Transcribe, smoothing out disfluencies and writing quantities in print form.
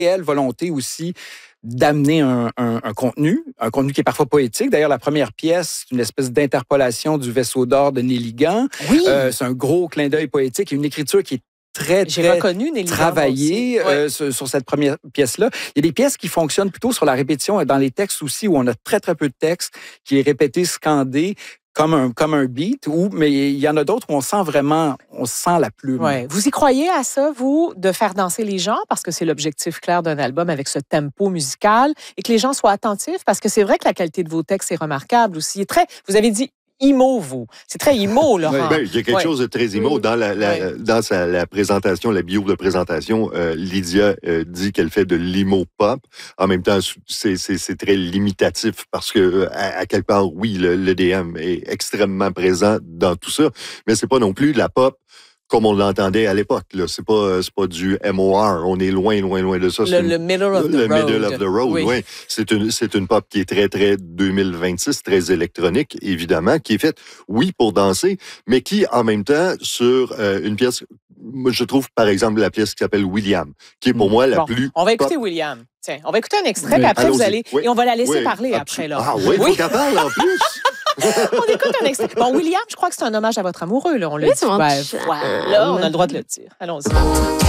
réelle volonté aussi d'amener un contenu qui est parfois poétique. D'ailleurs, la première pièce, c'est une espèce d'interpolation du Vaisseau d'or de Néligan. Oui. C'est un gros clin d'œil poétique et une écriture qui est très travaillée sur cette première pièce-là. Il y a des pièces qui fonctionnent plutôt sur la répétition et dans les textes aussi, où on a très, très peu de texte, qui est répété, scandé, comme un beat, mais il y en a d'autres où on sent la plume. Ouais. Vous y croyez à ça, vous, de faire danser les gens, parce que c'est l'objectif clair d'un album avec ce tempo musical, et que les gens soient attentifs, parce que c'est vrai que la qualité de vos textes est remarquable aussi. Vous avez dit emo, vous. C'est très emo, Laurent. Ben, il y a quelque chose de très emo. Dans la présentation, la bio de présentation, Lydia dit qu'elle fait de l'emo-pop. En même temps, c'est très limitatif parce que, à quelque part, oui, l'EDM est extrêmement présent dans tout ça, mais c'est pas non plus de la pop comme on l'entendait à l'époque. Là. C'est pas du MOR. On est loin de ça. Le middle of the road. Le middle of the road, oui. C'est une pop qui est très, très 2026, très électronique, évidemment, qui est faite, oui, pour danser, mais qui, en même temps, sur une pièce, je trouve, par exemple, la pièce qui s'appelle William, qui est pour moi la plus... On va écouter William. Tiens, on va écouter un extrait, puis après, vous allez... Oui. Et on va la laisser parler après, là. Ah oui, il faut qu'elle parle, en plus! On écoute un extrait. Bon, William, je crois que c'est un hommage à votre amoureux, là. On l'a dit. Voilà, on a le droit de le dire. Allons-y.